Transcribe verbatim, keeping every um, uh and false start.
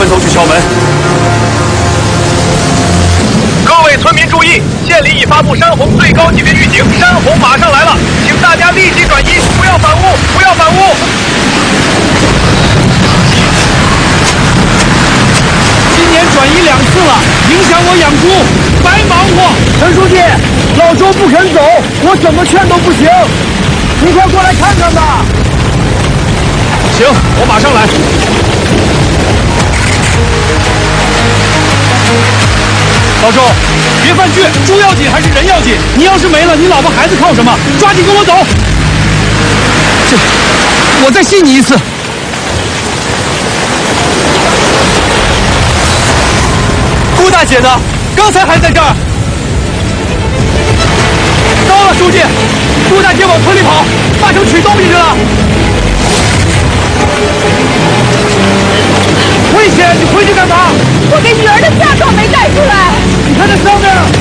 头去敲门。 各位村民注意，县里已发布山洪最高级别预警，山洪马上来了，请大家立即转移，不要反屋，不要反屋。 今年转移两次了，影响我养猪，白忙活。 陈书记，老周不肯走，我怎么劝都不行，你快过来看看吧。 行，我马上来。老周，别犯倔，猪要紧还是人要紧？你要是没了，你老婆孩子靠什么？抓紧跟我走。这，我再信你一次。顾大姐呢？刚才还在这儿。糟了，书记，顾大姐往村里跑，八成取东西去了。危险！你回去干嘛？ 我给女儿的嫁妆没带出来。 你看那上面。